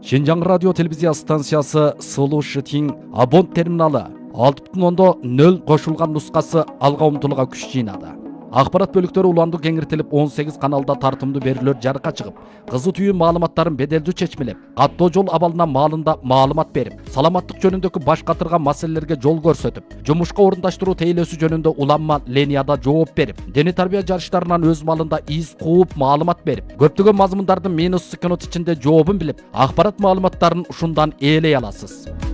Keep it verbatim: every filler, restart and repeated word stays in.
Шинжаң радио телевизия станциясы Сылу Шытин Абон терминалы алты бүтін нөл қошылған нұсқасы алға ұмтылыға күш жинады. Ақпарат бөліктері уланды кеңіртіліп он сегиз каналда тартымды берілер жарыққа шығып, қызы түйін маалыматтарын беделді чечмелеп, аттоо жол абалына маалында маалымат беріп, саламаттық жөнүндөгү баш катырган маселелерге жол көрсөтүп, жумушка орундаштыруу тейлөөсү жөнүндө уланма ленияда жооп берип, дене тарбия жарыштарынан өз малында из кууп маалымат берип, көптөгөн мазмундардын минус секунд ичинде жообун билип, акпарат маалыматтарын ушундан ээлей аласыз.